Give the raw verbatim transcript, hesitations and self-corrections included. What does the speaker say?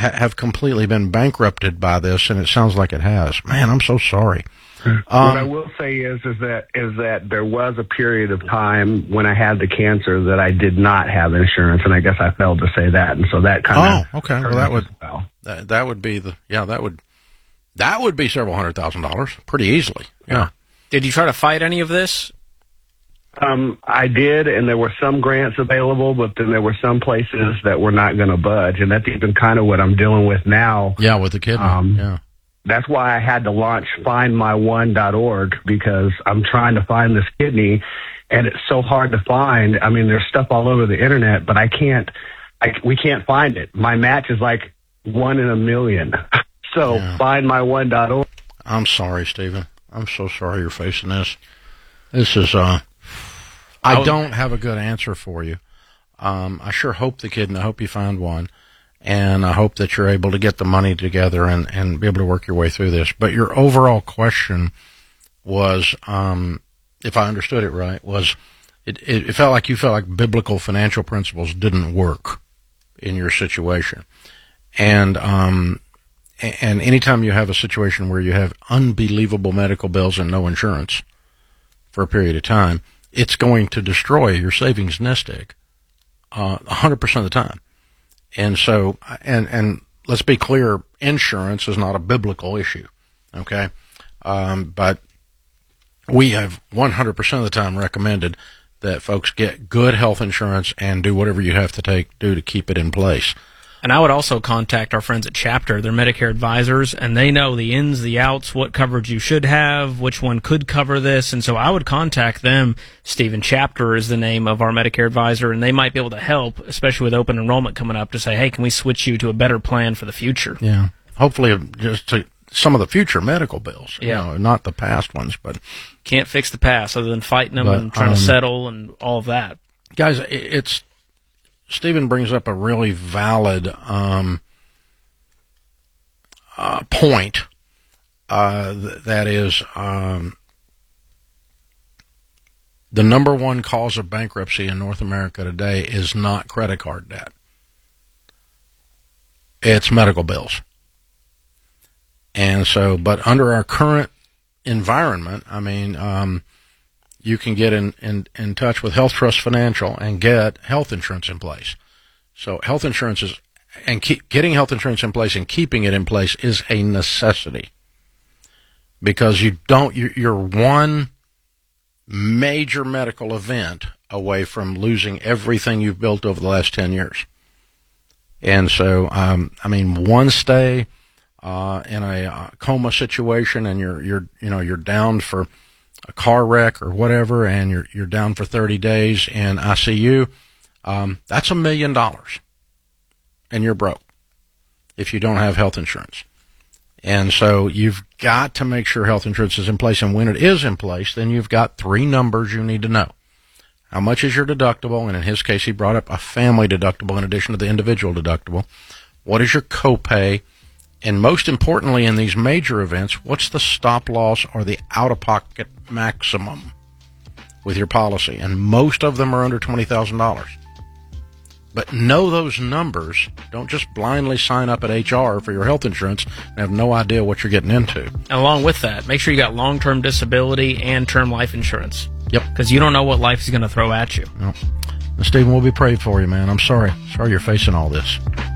ha- have completely been bankrupted by this, and it sounds like it has. Man, I'm so sorry. Um, Um, what I will say is, is that is that there was a period of time when I had the cancer that I did not have insurance, and I guess I failed to say that, and so that kind of oh, okay. Well, that would well. that, that would be the yeah that would that would be several hundred thousand dollars pretty easily. Yeah. Did you try to fight any of this? Um, I did, and there were some grants available, but then there were some places that were not going to budge, and that's even kind of what I'm dealing with now. Yeah, with the kidney. Um, yeah. That's why I had to launch find my one dot org, because I'm trying to find this kidney, and it's so hard to find. I mean, there's stuff all over the internet, but I can't, I, we can't find it. My match is like one in a million. So Yeah. find my one dot org. I'm sorry, Stephen. I'm so sorry you're facing this. This is, uh, I don't have a good answer for you. Um, I sure hope the kid, and I hope you find one. And I hope that you're able to get the money together and, and be able to work your way through this. But your overall question was, um, if I understood it right, was it, it, it felt like you felt like biblical financial principles didn't work in your situation. And, um, and anytime you have a situation where you have unbelievable medical bills and no insurance for a period of time, it's going to destroy your savings nest egg, uh, one hundred percent of the time. And so, and, and let's be clear, insurance is not a biblical issue, okay? Um, but we have one hundred percent of the time recommended that folks get good health insurance and do whatever you have to take, do to keep it in place. And I would also contact our friends at Chapter. They're Medicare advisors, and they know the ins, the outs, what coverage you should have, which one could cover this. And so I would contact them. Stephen, Chapter is the name of our Medicare advisor, and they might be able to help, especially with open enrollment coming up, to say, hey, can we switch you to a better plan for the future? Yeah. Hopefully just to some of the future medical bills, Yeah. you know, not the past ones, but Can't fix the past other than fighting them But, and trying um, to settle and all of that. guys, it- it's, Stephen brings up a really valid um, uh, point. Uh, th- that is, um, the number one cause of bankruptcy in North America today is not credit card debt. It's medical bills. And so, but under our current environment, I mean, um, you can get in, in, in touch with Health Trust Financial and get health insurance in place. So health insurance is, and keep, getting health insurance in place and keeping it in place is a necessity. Because you don't, you, you're one major medical event away from losing everything you've built over the last ten years. And so, um, I mean, one stay uh, in a uh, coma situation, and you're, you're, you know, you're down for a car wreck or whatever, and you're you're down for thirty days in I C U, um, that's a million dollars, and you're broke if you don't have health insurance. And so you've got to make sure health insurance is in place, and when it is in place, then you've got three numbers you need to know. How much is your deductible? And in his case, he brought up a family deductible in addition to the individual deductible. What is your copay? And most importantly, in these major events, what's the stop loss or the out-of-pocket maximum with your policy? And most of them are under twenty thousand dollars. But know those numbers. Don't just blindly sign up at H R for your health insurance and have no idea what you're getting into. And along with that, make sure you got long-term disability and term life insurance. Yep. Because you don't know what life is going to throw at you. Yep. And Stephen, we'll be praying for you, man. I'm sorry. Sorry you're facing all this.